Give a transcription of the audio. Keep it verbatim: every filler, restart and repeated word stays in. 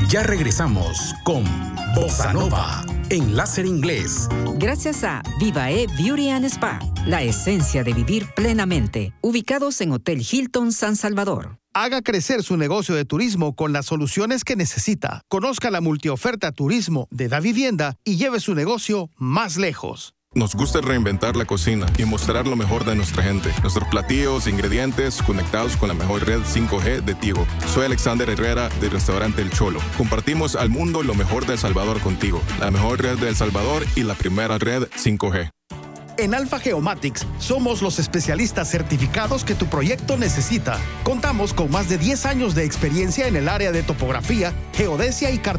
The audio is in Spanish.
Ya regresamos con Bossa Nova en Láser Inglés. Gracias a Vivae Beauty and Spa, la esencia de vivir plenamente. Ubicados en Hotel Hilton San Salvador. Haga crecer su negocio de turismo con las soluciones que necesita. Conozca la multioferta turismo de Da Vivienda y lleve su negocio más lejos. Nos gusta reinventar la cocina y mostrar lo mejor de nuestra gente. Nuestros platillos, ingredientes, conectados con la mejor red cinco G de Tigo. Soy Alexander Herrera del restaurante El Cholo. Compartimos al mundo lo mejor de El Salvador contigo. La mejor red de El Salvador y la primera red cinco G. En Alpha Geomatics somos los especialistas certificados que tu proyecto necesita. Contamos con más de diez años de experiencia en el área de topografía, geodesia y cartografía.